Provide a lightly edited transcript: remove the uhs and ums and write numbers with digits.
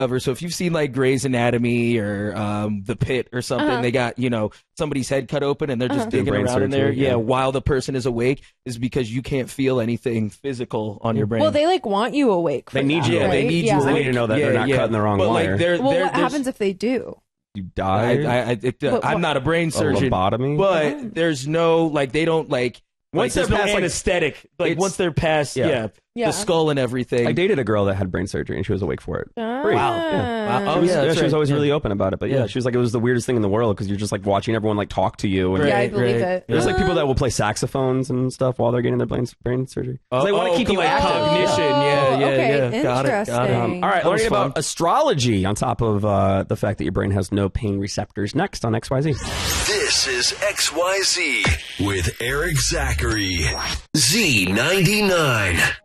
cover. So if you've seen like Grey's Anatomy or The Pit or something, they got, somebody's head cut open and they're just digging around in there. Yeah, while the person is awake is because you can't feel anything physical on your brain. Well, they like want you awake. They need you. Right? They need you. They need to know that they're not cutting the wrong wire. What happens if they do? You die. I'm not a brain surgeon. Lobotomy? But there's no they don't once there's they're no past, anesthetic. Once they're past, the skull and everything. I dated a girl that had brain surgery and she was awake for it. Wow. Yeah. She was always really open about it. But she was like, it was the weirdest thing in the world because you're just like watching everyone like talk to you. And, I believe it. There's like people that will play saxophones and stuff while they're getting their brain surgery. They want to keep you active. Cognition. Yeah. Got it. Interesting. All right, learning about astrology on top of the fact that your brain has no pain receptors. Next on XYZ. This is XYZ with Eric Zachary. Z99.